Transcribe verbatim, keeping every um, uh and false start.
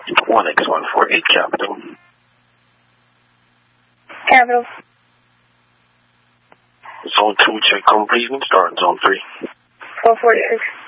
one X one four eight Capital. Capital. Zone two, check complete and start zone three. four forty-six.